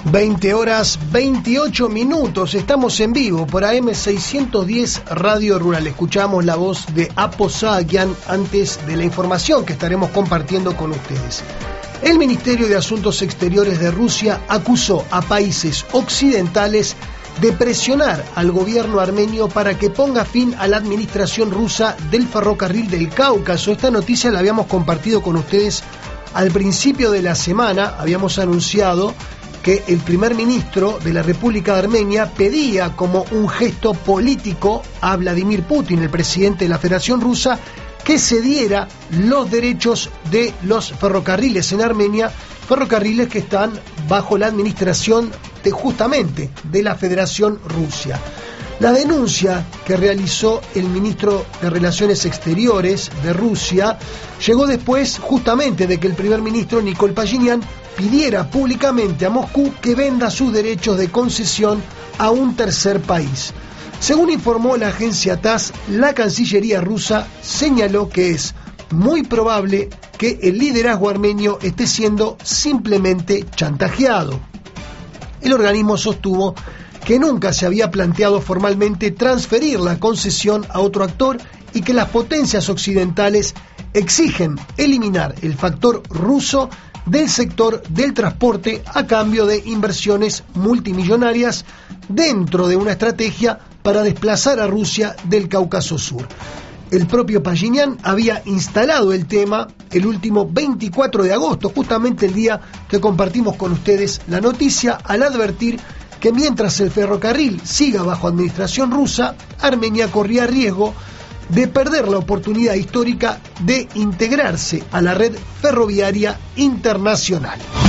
20 horas 28 minutos, estamos en vivo por AM610 Radio Rural. Escuchamos la voz de Apo Saakyan antes de la información que estaremos compartiendo con ustedes. El Ministerio de Asuntos Exteriores de Rusia acusó a países occidentales de presionar al gobierno armenio para que ponga fin a la administración rusa del ferrocarril del Cáucaso. Esta noticia la habíamos compartido con ustedes al principio de la semana. Habíamos anunciado que el primer ministro de la República de Armenia pedía como un gesto político a Vladimir Putin, el presidente de la Federación Rusa, que se diera los derechos de los ferrocarriles en Armenia, ferrocarriles que están bajo la administración justamente de la Federación Rusa. La denuncia que realizó el ministro de Relaciones Exteriores de Rusia llegó después justamente de que el primer ministro Nikol Pashinyan pidiera públicamente a Moscú que venda sus derechos de concesión a un tercer país. Según informó la agencia TASS, la Cancillería rusa señaló que es muy probable que el liderazgo armenio esté siendo simplemente chantajeado. El organismo sostuvo que nunca se había planteado formalmente transferir la concesión a otro actor y que las potencias occidentales exigen eliminar el factor ruso del sector del transporte a cambio de inversiones multimillonarias dentro de una estrategia para desplazar a Rusia del Cáucaso Sur. El propio Pashinyan había instalado el tema el último 24 de agosto, justamente el día que compartimos con ustedes la noticia, al advertir que mientras el ferrocarril siga bajo administración rusa, Armenia corría riesgo de perder la oportunidad histórica de integrarse a la red ferroviaria internacional.